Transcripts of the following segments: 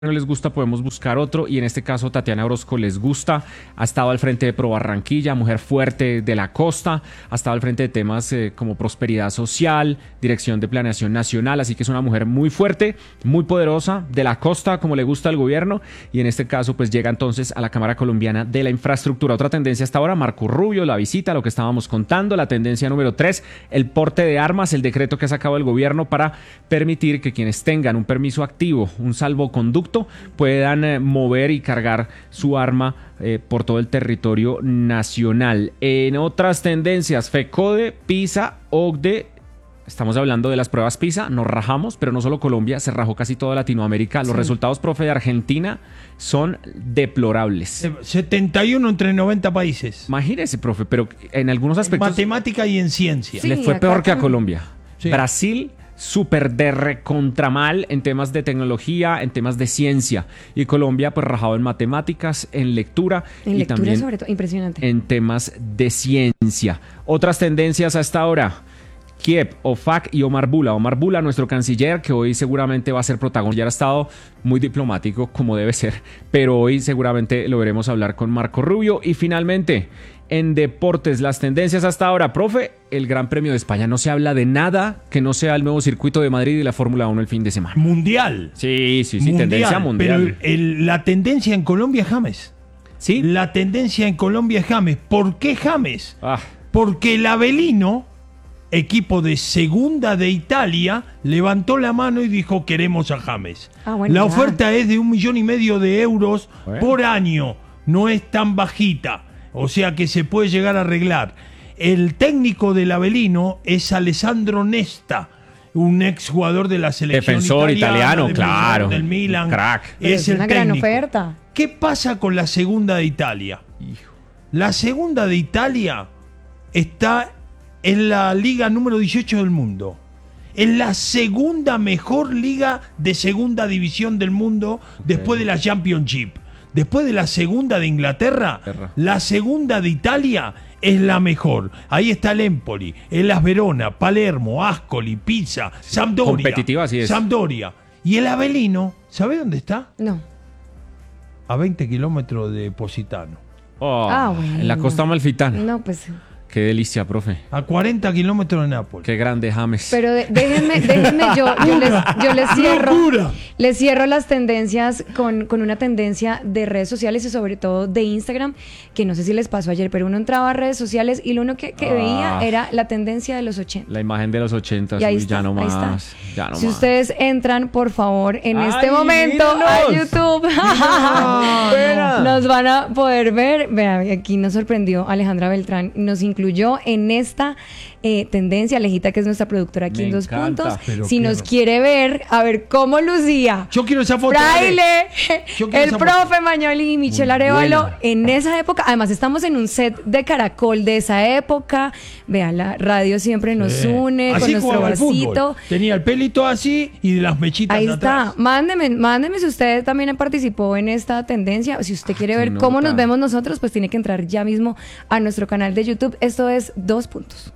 no les gusta, podemos buscar otro, y en este caso Tatiana Orozco les gusta. Ha estado al frente de Pro Barranquilla, mujer fuerte de la costa, ha estado al frente de temas como prosperidad social, dirección de planeación nacional, así que es una mujer muy fuerte, muy poderosa, de la costa, como le gusta al gobierno, y en este caso pues llega entonces a la Cámara Colombiana de la Infraestructura. Otra tendencia hasta ahora, Marco Rubio, la visita, lo que estábamos contando. La tendencia número 3, el porte de armas, el decreto que ha sacado el gobierno para permitir que quienes tengan un permiso activo, un salvoconducto, puedan mover y cargar su arma por todo el territorio nacional. En otras tendencias, FECODE, PISA, OCDE. Estamos hablando de las pruebas PISA, nos rajamos, pero no solo Colombia, se rajó casi toda Latinoamérica. Los resultados, profe, de Argentina son deplorables. 71 entre 90 países. Imagínese, profe, pero en algunos aspectos... En matemática y en ciencia. Sí, le fue peor que a Colombia. Sí. Brasil, súper de recontramal en temas de tecnología, en temas de ciencia. Y Colombia, pues rajado en matemáticas, en lectura. En y lectura también sobre todo, impresionante. en temas de ciencia. Otras tendencias hasta ahora. Kiev, OFAC y Omar Bula. Omar Bula, nuestro canciller, que hoy seguramente va a ser protagonista. Ya ha estado muy diplomático, como debe ser, pero hoy seguramente lo veremos hablar con Marco Rubio. Y finalmente, en deportes, las tendencias hasta ahora. Profe, el Gran Premio de España. No se habla de nada que no sea el nuevo circuito de Madrid y la Fórmula 1 el fin de semana. Mundial. Sí, tendencia mundial. Pero la tendencia en Colombia es James. ¿Sí? La tendencia en Colombia es James. ¿Por qué James? Porque el Avelino, equipo de segunda de Italia, levantó la mano y dijo: queremos a James. Bueno, la oferta es de 1,5 millones de euros por año. No es tan bajita, o sea que se puede llegar a arreglar. El técnico del Avelino es Alessandro Nesta, un exjugador de la selección defensor italiano, claro, del Milan, crack. Es una el gran técnico. oferta. ¿Qué pasa con la segunda de Italia? La segunda de Italia está en la liga número 18 del mundo. Es la segunda mejor liga de segunda división del mundo, después de la Championship. Después de la segunda de Inglaterra, la segunda de Italia es la mejor. Ahí está el Empoli, el Las Verona, Palermo, Ascoli, Pisa, Sampdoria. Competitiva, así es. Sampdoria. Y el Avelino, ¿sabe dónde está? No. A 20 kilómetros de Positano. Bueno. En la costa amalfitana. No, pues... Qué delicia, profe. A 40 kilómetros de Nápoles. Qué grande James. Pero déjenme yo les cierro las tendencias con una tendencia de redes sociales y sobre todo de Instagram, que no sé si les pasó ayer, pero uno entraba a redes sociales y lo único que veía era la tendencia de los 80. La imagen de los 80, y ahí está, ya no ahí más. Ya no si más. ustedes entran, por favor, en este momento a YouTube, nos van a poder ver. Vean, aquí nos sorprendió Alejandra Beltrán, nos incluyó en esta tendencia. Alejita, que es nuestra productora aquí en Dos Puntos, si nos quiere ver, a ver cómo lucía. Yo quiero esa foto. Fraile, el profe foto. Mañoli y Michelle Arevalo en esa época. Además, estamos en un set de Caracol de esa época. Vean, la radio siempre nos une así con nuestro vasito. Tenía el pelito así y de las mechitas ahí atrás. está. Mándeme si usted también participó en esta tendencia. Si usted quiere ver cómo nos vemos nosotros, pues tiene que entrar ya mismo a nuestro canal de YouTube. Esto es Dos Puntos.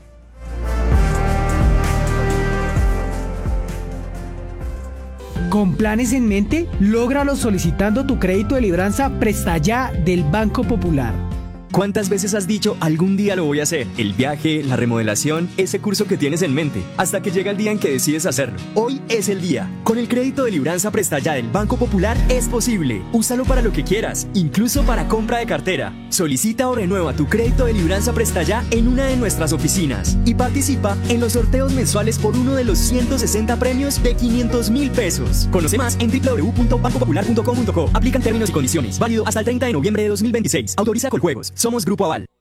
¿Con planes en mente? Lógralo solicitando tu crédito de libranza Presta Ya del Banco Popular. ¿Cuántas veces has dicho algún día lo voy a hacer? El viaje, la remodelación, ese curso que tienes en mente, hasta que llega el día en que decides hacerlo. Hoy es el día. Con el crédito de libranza Presta Ya del Banco Popular es posible. Úsalo para lo que quieras, incluso para compra de cartera. Solicita o renueva tu crédito de libranza Presta Ya en una de nuestras oficinas y participa en los sorteos mensuales por uno de los 160 premios de 500,000 pesos. Conoce más en www.bancopopular.com.co. Aplican términos y condiciones. Válido hasta el 30 de noviembre de 2026. Autoriza Coljuegos. Somos Grupo Aval.